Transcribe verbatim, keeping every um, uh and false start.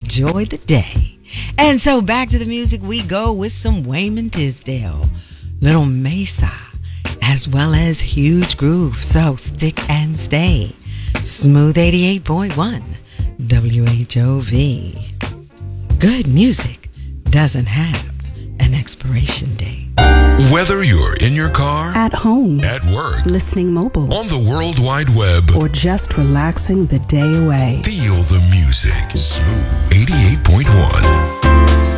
enjoy the day. And so back to the music we go with some Wayman Tisdale, Little Mesa, as well as Huge Groove. So stick and stay. Smooth eighty-eight point one W H O V. Good music doesn't have an expiration date. Whether you're in your car, at home, at work, listening mobile, on the World Wide Web, or just relaxing the day away, feel the music. Smooth eighty-eight point one.